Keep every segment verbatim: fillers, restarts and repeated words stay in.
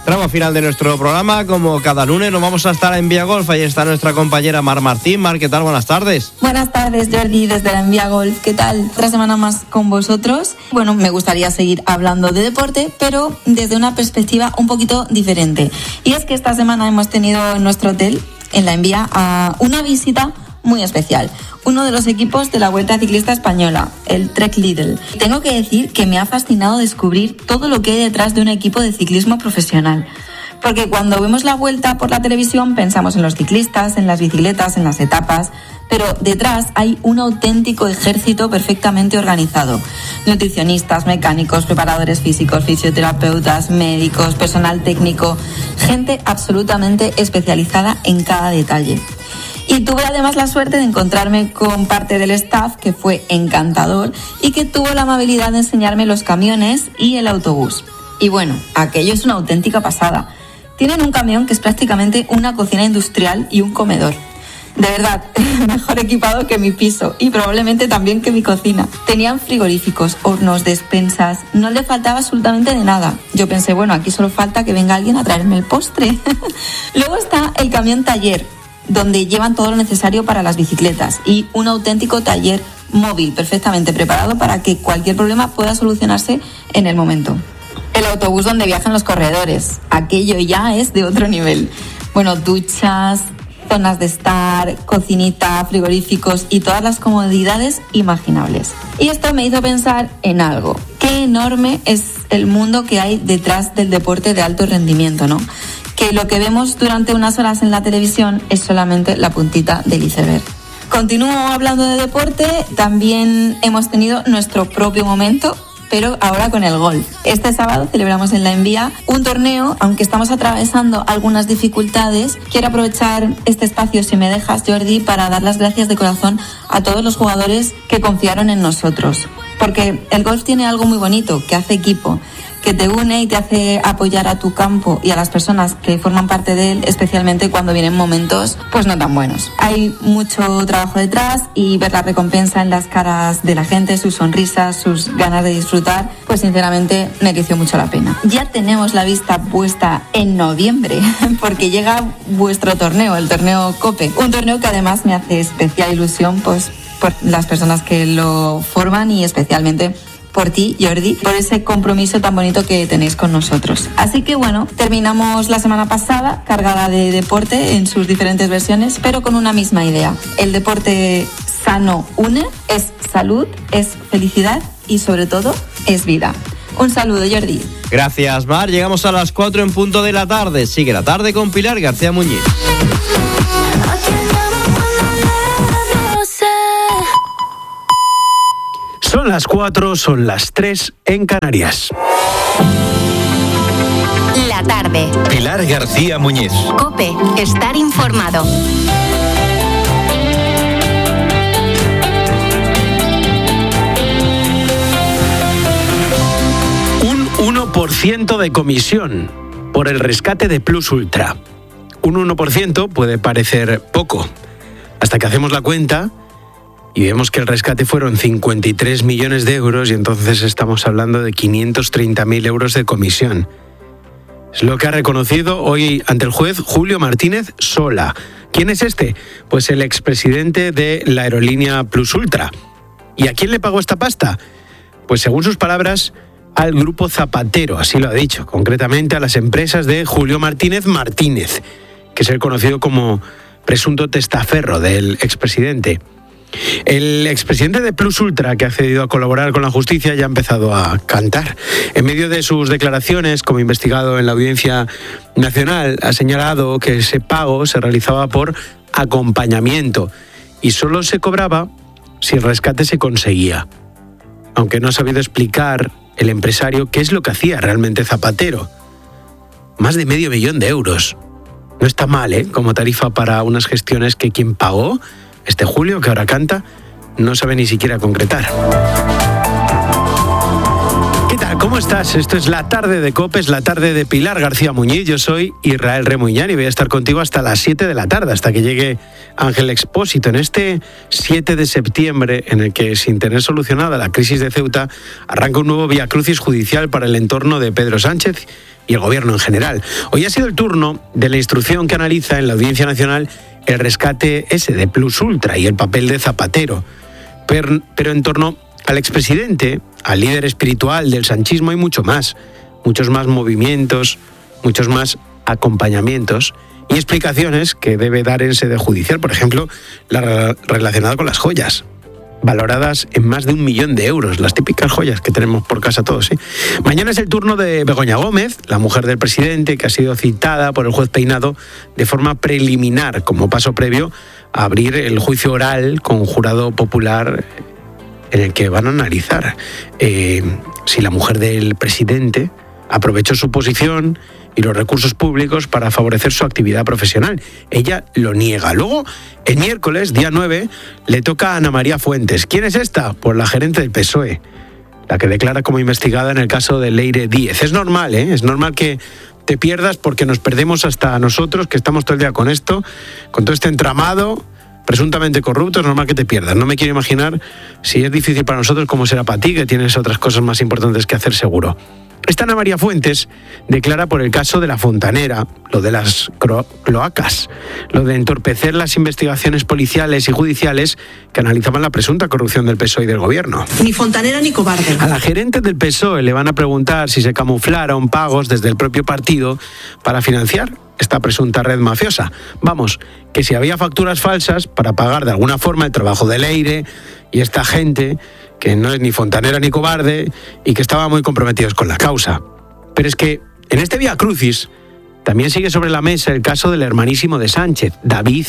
Tramo final de nuestro programa, como cada lunes nos vamos a estar en Vía Golf. Ahí está nuestra compañera Mar Martín. Mar, ¿qué tal? Buenas tardes. Buenas tardes, Jordi, desde la Envía Golf. ¿Qué tal? Otra semana más con vosotros. Bueno, me gustaría seguir hablando de deporte, pero desde una perspectiva un poquito diferente. Y es que esta semana hemos tenido en nuestro hotel, en la Envía, a una visita muy especial. Uno de los equipos de la Vuelta Ciclista Española, el Trek Lidl. Tengo que decir que me ha fascinado descubrir todo lo que hay detrás de un equipo de ciclismo profesional. Porque cuando vemos la Vuelta por la televisión pensamos en los ciclistas, en las bicicletas, en las etapas, pero detrás hay un auténtico ejército perfectamente organizado. Nutricionistas, mecánicos, preparadores físicos, fisioterapeutas, médicos, personal técnico, gente absolutamente especializada en cada detalle. Y tuve además la suerte de encontrarme con parte del staff que fue encantador y que tuvo la amabilidad de enseñarme los camiones y el autobús. Y bueno, aquello es una auténtica pasada. Tienen un camión que es prácticamente una cocina industrial y un comedor. De verdad, mejor equipado que mi piso y probablemente también que mi cocina. Tenían frigoríficos, hornos, despensas, no le faltaba absolutamente de nada. Yo pensé, bueno, aquí solo falta que venga alguien a traerme el postre. Luego está el camión taller, donde llevan todo lo necesario para las bicicletas y un auténtico taller móvil perfectamente preparado para que cualquier problema pueda solucionarse en el momento. El autobús donde viajan los corredores, aquello ya es de otro nivel. Bueno, duchas, zonas de estar, cocinita, frigoríficos y todas las comodidades imaginables. Y esto me hizo pensar en algo. Qué enorme es el mundo que hay detrás del deporte de alto rendimiento, ¿no? Que lo que vemos durante unas horas en la televisión es solamente la puntita del iceberg. Continúo hablando de deporte, también hemos tenido nuestro propio momento, pero ahora con el golf. Este sábado celebramos en la Envía un torneo, aunque estamos atravesando algunas dificultades. Quiero aprovechar este espacio, si me dejas, Jordi, para dar las gracias de corazón a todos los jugadores que confiaron en nosotros. Porque el golf tiene algo muy bonito, que hace equipo, que te une y te hace apoyar a tu campo y a las personas que forman parte de él, especialmente cuando vienen momentos pues no tan buenos. Hay mucho trabajo detrás y ver la recompensa en las caras de la gente, sus sonrisas, sus ganas de disfrutar, pues sinceramente mereció mucho la pena. Ya tenemos la vista puesta en noviembre, porque llega vuestro torneo, el torneo COPE, un torneo que además me hace especial ilusión pues por las personas que lo forman y especialmente por ti, Jordi, por ese compromiso tan bonito que tenéis con nosotros. Así que bueno, terminamos la semana pasada cargada de deporte en sus diferentes versiones, pero con una misma idea. El deporte sano une, es salud, es felicidad y sobre todo es vida. Un saludo, Jordi. Gracias, Mar. Llegamos a las cuatro en punto de la tarde. Sigue la tarde con Pilar García Muñiz. Son las cuatro, son las tres en Canarias. La tarde. Pilar García Muñiz. COPE, estar informado. Un uno por ciento de comisión por el rescate de Plus Ultra. Un uno por ciento puede parecer poco, hasta que hacemos la cuenta y vemos que el rescate fueron cincuenta y tres millones de euros y entonces estamos hablando de quinientos treinta mil euros de comisión. Es lo que ha reconocido hoy ante el juez Julio Martínez Sola. ¿Quién es este? Pues el expresidente de la aerolínea Plus Ultra. ¿Y a quién le pagó esta pasta? Pues según sus palabras, al grupo Zapatero, así lo ha dicho, concretamente a las empresas de Julio Martínez Martínez, que es el conocido como presunto testaferro del expresidente. El expresidente de Plus Ultra, que ha accedido a colaborar con la justicia, ya ha empezado a cantar. En medio de sus declaraciones, como investigado en la Audiencia Nacional, ha señalado que ese pago se realizaba por acompañamiento y solo se cobraba si el rescate se conseguía. Aunque no ha sabido explicar el empresario qué es lo que hacía realmente Zapatero. Más de medio millón de euros. No está mal, ¿eh? Como tarifa para unas gestiones que quien pagó, este Julio, que ahora canta, no sabe ni siquiera concretar. ¿Qué tal? ¿Cómo estás? Esto es La Tarde de COPE, es La Tarde de Pilar García Muñiz. Yo soy Israel Remuñán y voy a estar contigo hasta las siete de la tarde, hasta que llegue Ángel Expósito. En este siete de septiembre, en el que, sin tener solucionada la crisis de Ceuta, arranca un nuevo viacrucis judicial para el entorno de Pedro Sánchez y el gobierno en general. Hoy ha sido el turno de la instrucción que analiza en la Audiencia Nacional el rescate ese de Plus Ultra y el papel de Zapatero. Pero, pero en torno al expresidente, al líder espiritual del sanchismo, hay mucho más. Muchos más movimientos, muchos más acompañamientos y explicaciones que debe dar en sede judicial. Por ejemplo, la relacionada con las joyas, valoradas en más de un millón de euros, las típicas joyas que tenemos por casa todos, ¿eh? Mañana es el turno de Begoña Gómez, la mujer del presidente, que ha sido citada por el juez Peinado de forma preliminar, como paso previo a abrir el juicio oral con jurado popular en el que van a analizar eh, si la mujer del presidente aprovechó su posición y los recursos públicos para favorecer su actividad profesional. Ella lo niega. Luego, el miércoles, día nueve, le toca a Ana María Fuentes. ¿Quién es esta? Pues la gerente del P S O E, la que declara como investigada en el caso de Leire Díez. Es normal, ¿eh? Es normal que te pierdas, porque nos perdemos hasta nosotros, que estamos todo el día con esto, con todo este entramado presuntamente corrupto. Es normal que te pierdas. No me quiero imaginar si es difícil para nosotros, cómo será para ti, que tienes otras cosas más importantes que hacer seguro. Esta Ana María Fuentes declara por el caso de la Fontanera, lo de las cloacas, lo de entorpecer las investigaciones policiales y judiciales que analizaban la presunta corrupción del P S O E y del gobierno. Ni fontanera ni cobarde. A la gerente del P S O E le van a preguntar si se camuflaron pagos desde el propio partido para financiar esta presunta red mafiosa. Vamos, que si había facturas falsas para pagar de alguna forma el trabajo de Leire y esta gente, que no es ni fontanera ni cobarde y que estaban muy comprometidos con la causa. Pero es que en este Vía Crucis también sigue sobre la mesa el caso del hermanísimo de Sánchez, David,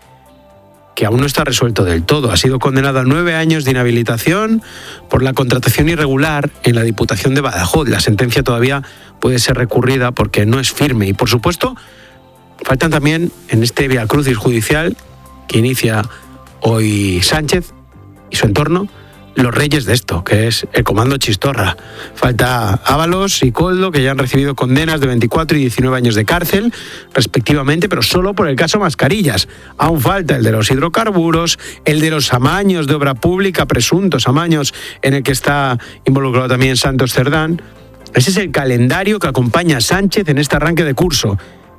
que aún no está resuelto del todo. Ha sido condenado a nueve años de inhabilitación por la contratación irregular en la Diputación de Badajoz. La sentencia todavía puede ser recurrida porque no es firme. Y, por supuesto, faltan también en este Vía Crucis judicial que inicia hoy Sánchez y su entorno, los reyes de esto, que es el Comando Chistorra. Falta Ábalos y Koldo, que ya han recibido condenas de veinticuatro y diecinueve años de cárcel, respectivamente, pero solo por el caso Mascarillas. Aún falta el de los hidrocarburos, el de los amaños de obra pública, presuntos amaños, en el que está involucrado también Santos Cerdán. Ese es el calendario que acompaña a Sánchez en este arranque de curso.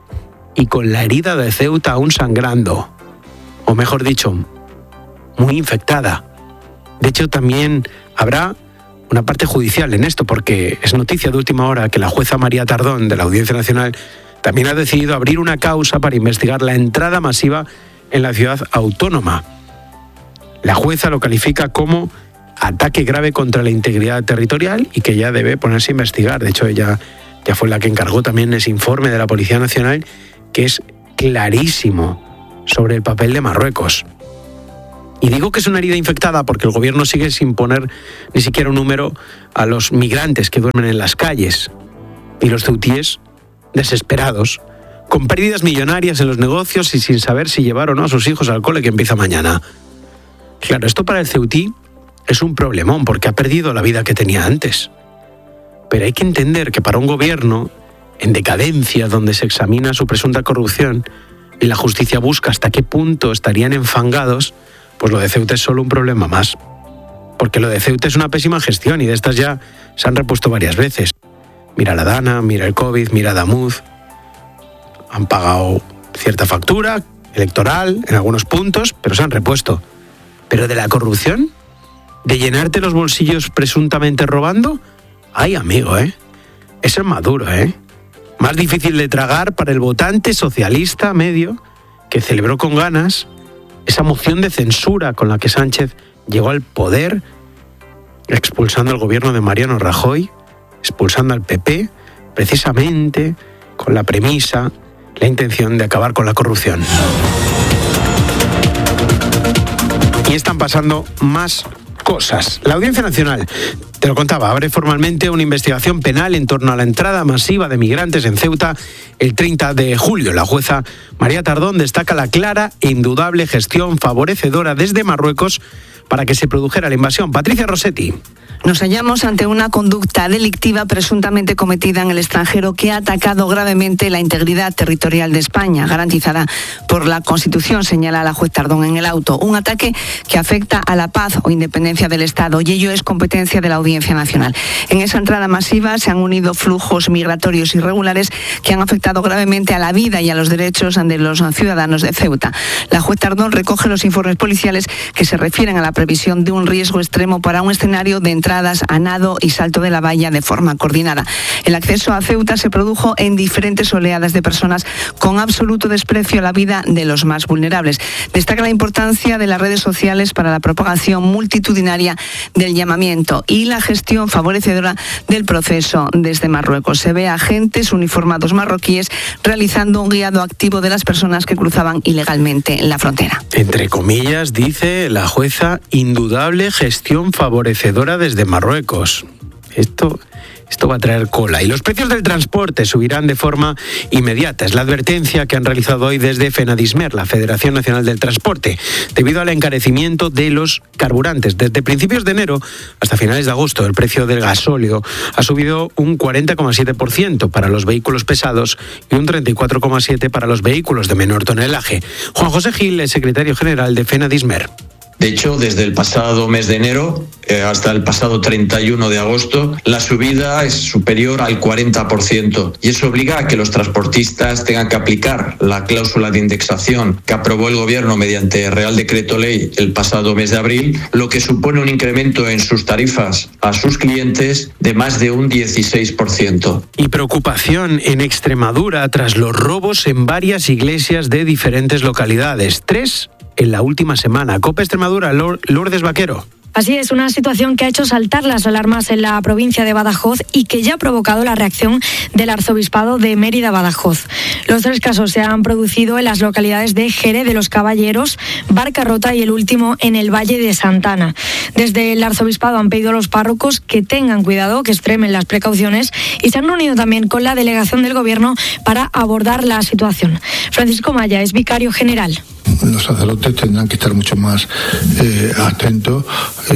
Y con la herida de Ceuta aún sangrando, o mejor dicho, muy infectada. De hecho, también habrá una parte judicial en esto, porque es noticia de última hora que la jueza María Tardón, de la Audiencia Nacional, también ha decidido abrir una causa para investigar la entrada masiva en la ciudad autónoma. La jueza lo califica como ataque grave contra la integridad territorial y que ya debe ponerse a investigar. De hecho, ella ya fue la que encargó también ese informe de la Policía Nacional, que es clarísimo sobre el papel de Marruecos. Y digo que es una herida infectada porque el gobierno sigue sin poner ni siquiera un número a los migrantes que duermen en las calles. Y los ceutíes, desesperados, con pérdidas millonarias en los negocios y sin saber si llevar o no a sus hijos al cole que empieza mañana. Claro, esto para el ceutí es un problemón porque ha perdido la vida que tenía antes. Pero hay que entender que para un gobierno en decadencia, donde se examina su presunta corrupción y la justicia busca hasta qué punto estarían enfangados, pues lo de Ceuta es solo un problema más. Porque lo de Ceuta es una pésima gestión y de estas ya se han repuesto varias veces. Mira la Dana, mira el COVID, mira Damuz. Han pagado cierta factura electoral en algunos puntos, pero se han repuesto. Pero de la corrupción, de llenarte los bolsillos presuntamente robando, ay amigo, ¿eh? Eso es Maduro, ¿eh? Más difícil de tragar para el votante socialista medio que celebró con ganas esa moción de censura con la que Sánchez llegó al poder, expulsando al gobierno de Mariano Rajoy, expulsando al P P, precisamente con la premisa, la intención de acabar con la corrupción. Y están pasando más cosas. La Audiencia Nacional, te lo contaba, abre formalmente una investigación penal en torno a la entrada masiva de migrantes en Ceuta el treinta de julio. La jueza María Tardón destaca la clara e indudable gestión favorecedora desde Marruecos para que se produjera la invasión. Patricia Rossetti. Nos hallamos ante una conducta delictiva presuntamente cometida en el extranjero que ha atacado gravemente la integridad territorial de España, garantizada por la Constitución, señala la juez Tardón en el auto. Un ataque que afecta a la paz o independencia del Estado, y ello es competencia de la Audiencia Audiencia Nacional. En esa entrada masiva se han unido flujos migratorios irregulares que han afectado gravemente a la vida y a los derechos de los ciudadanos de Ceuta. La juez Tardón recoge los informes policiales que se refieren a la previsión de un riesgo extremo para un escenario de entradas a nado y salto de la valla de forma coordinada. El acceso a Ceuta se produjo en diferentes oleadas de personas con absoluto desprecio a la vida de los más vulnerables. Destaca la importancia de las redes sociales para la propagación multitudinaria del llamamiento y la gestión favorecedora del proceso desde Marruecos. Se ve a agentes uniformados marroquíes realizando un guiado activo de las personas que cruzaban ilegalmente la frontera. Entre comillas, dice la jueza, indudable gestión favorecedora desde Marruecos. Esto... Esto va a traer cola. Y los precios del transporte subirán de forma inmediata. Es la advertencia que han realizado hoy desde FENADISMER, la Federación Nacional del Transporte, debido al encarecimiento de los carburantes. Desde principios de enero hasta finales de agosto, el precio del gasóleo ha subido un cuarenta coma siete por ciento para los vehículos pesados y un treinta y cuatro coma siete por ciento para los vehículos de menor tonelaje. Juan José Gil es secretario general de FENADISMER. De hecho, desde el pasado mes de enero eh, hasta el pasado treinta y uno de agosto, la subida es superior al cuarenta por ciento y eso obliga a que los transportistas tengan que aplicar la cláusula de indexación que aprobó el Gobierno mediante Real Decreto Ley el pasado mes de abril, lo que supone un incremento en sus tarifas a sus clientes de más de un dieciséis por ciento. Y preocupación en Extremadura tras los robos en varias iglesias de diferentes localidades. Tres en la última semana. COPE Extremadura, Lourdes Vaquero. Así es, una situación que ha hecho saltar las alarmas en la provincia de Badajoz y que ya ha provocado la reacción del Arzobispado de Mérida-Badajoz. Los tres casos se han producido en las localidades de Jerez de los Caballeros, Barcarrota y el último en el Valle de Santana. Desde el Arzobispado han pedido a los párrocos que tengan cuidado, que extremen las precauciones y se han reunido también con la delegación del Gobierno para abordar la situación. Francisco Maya es vicario general. Los sacerdotes tendrán que estar mucho más eh, atentos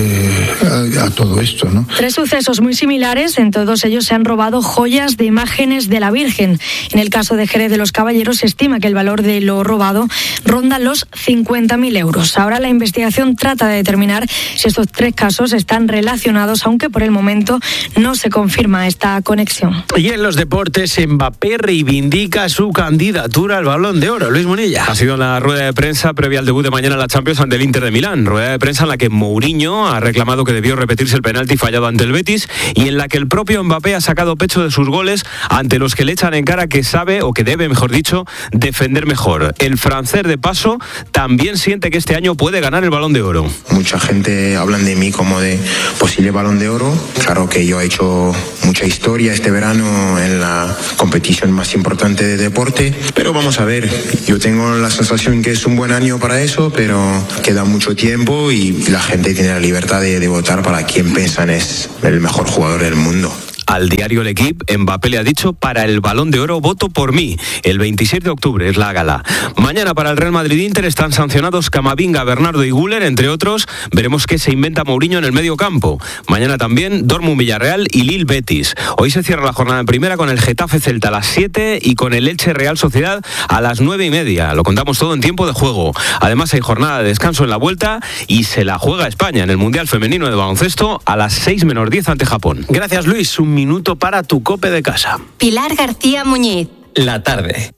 eh, a, a todo esto, ¿no? Tres sucesos muy similares, en todos ellos se han robado joyas de imágenes de la Virgen. En el caso de Jerez de los Caballeros se estima que el valor de lo robado ronda los cincuenta mil euros. Ahora la investigación trata de determinar si estos tres casos están relacionados, aunque por el momento no se confirma esta conexión. Y en los deportes, Mbappé reivindica su candidatura al Balón de Oro. Luis Munilla. Ha sido la rueda de prensa previa al debut de mañana en la Champions ante el Inter de Milán. Rueda de prensa en la que Mourinho ha reclamado que debió repetirse el penalti fallado ante el Betis y en la que el propio Mbappé ha sacado pecho de sus goles ante los que le echan en cara que sabe, o que debe, mejor dicho, defender mejor. El francés, de paso, también siente que este año puede ganar el Balón de Oro. Mucha gente habla de mí como de posible Balón de Oro. Claro que yo he hecho mucha historia este verano en la competición más importante de deporte, pero vamos a ver, yo tengo la sensación que es un buen año para eso, pero queda mucho tiempo y la gente tiene la libertad de, de votar para quien piensan es el mejor jugador del mundo. Al diario El Equipe, Mbappé le ha dicho: para el Balón de Oro voto por mí. El veintisiete de octubre es la gala. Mañana para el Real Madrid-Inter están sancionados Camavinga, Bernardo y Güler, entre otros. Veremos qué se inventa Mourinho en el medio campo. Mañana también Dortmund-Villarreal y Lille-Betis. Hoy se cierra la jornada en primera con el Getafe-Celta a las siete y con el Elche-Real Sociedad a las nueve y media. Lo contamos todo en tiempo de juego. Además hay jornada de descanso en la vuelta y se la juega España en el Mundial Femenino de Baloncesto a las seis menos diez ante Japón. Gracias, Luis. Un minuto para tu cope de casa. Pilar García Muñiz. La tarde.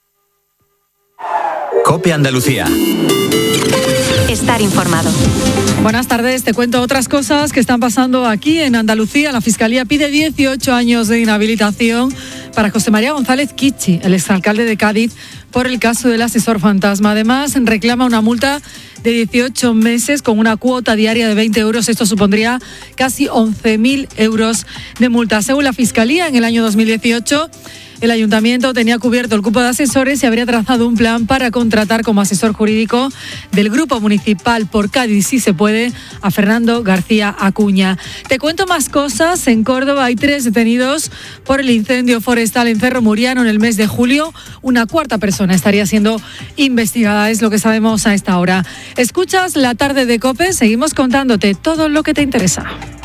Cope Andalucía. Estar informado. Buenas tardes, te cuento otras cosas que están pasando aquí en Andalucía. La Fiscalía pide dieciocho años de inhabilitación para José María González Kichi, el exalcalde de Cádiz, por el caso del asesor fantasma. Además, reclama una multa de dieciocho meses con una cuota diaria de veinte euros. Esto supondría casi once mil euros de multa. Según la Fiscalía, en el año dos mil dieciocho, el Ayuntamiento tenía cubierto el cupo de asesores y habría trazado un plan para contratar como asesor jurídico del Grupo Municipal por Cádiz, si se puede, a Fernando García Acuña. Te cuento más cosas. En Córdoba hay tres detenidos por el incendio forestal en Cerro Muriano en el mes de julio. Una cuarta persona estaría siendo investigada, es lo que sabemos a esta hora. Escuchas La Tarde de COPE, seguimos contándote todo lo que te interesa.